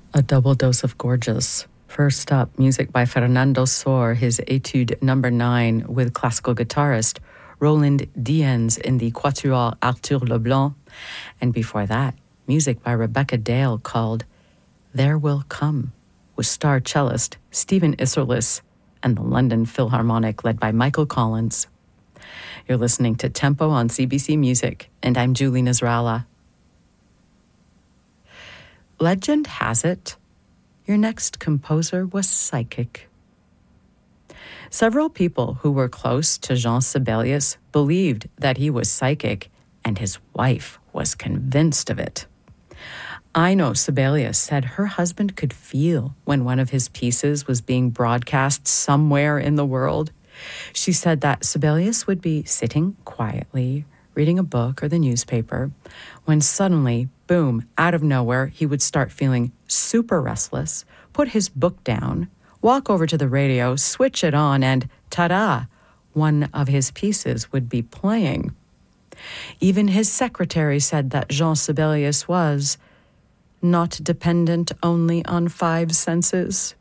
A double dose of gorgeous. First up, music by Fernando Sor, his Etude number 9 with classical guitarist Roland Diens in the Quatuor Arthur Leblanc. And before that, music by Rebecca Dale called There Will Come, with star cellist Stephen Isserlis and the London Philharmonic led by Michael Collins. You're listening to Tempo on CBC Music, and I'm Julie Nasrallah. Legend has it, your next composer was psychic. Several people who were close to Jean Sibelius believed that he was psychic, and his wife was convinced of it. Ino Sibelius said her husband could feel when one of his pieces was being broadcast somewhere in the world. She said that Sibelius would be sitting quietly, reading a book or the newspaper, when suddenly, boom, out of nowhere, he would start feeling super restless, put his book down, walk over to the radio, switch it on, and ta-da, one of his pieces would be playing. Even his secretary said that Jean Sibelius was not dependent only on 5 senses.